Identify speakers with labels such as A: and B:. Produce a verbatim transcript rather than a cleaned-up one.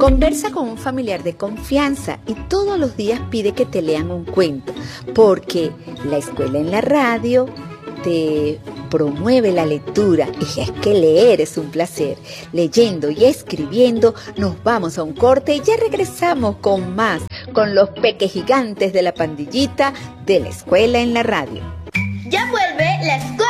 A: Conversa con un familiar de confianza y todos los días pide que te lean un cuento, porque la escuela en la radio te promueve la lectura y es que leer es un placer. Leyendo y escribiendo nos vamos a un corte y ya regresamos con más, con los peques gigantes de la pandillita de la escuela en la radio.
B: Ya vuelve la escuela.